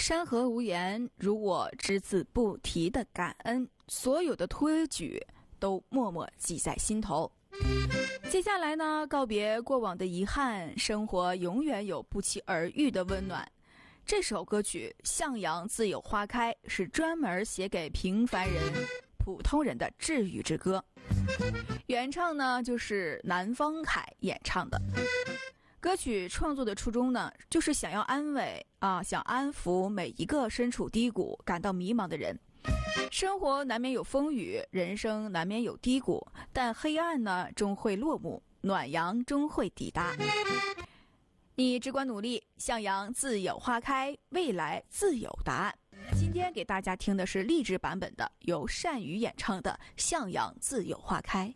山河无言，如我只字不提的感恩，所有的推举都默默记在心头。接下来呢，告别过往的遗憾，生活永远有不期而遇的温暖。这首歌曲《向阳自有花开》是专门写给平凡人、普通人的治愈之歌。原唱呢就是南方凯演唱的。歌曲创作的初衷呢，就是想要安慰想安抚每一个身处低谷、感到迷茫的人。生活难免有风雨，人生难免有低谷，但黑暗呢终会落幕，暖阳终会抵达。你只管努力，向阳自有花开，未来自有答案。今天给大家听的是励志版本的，由单于演唱的《向阳自有花开》。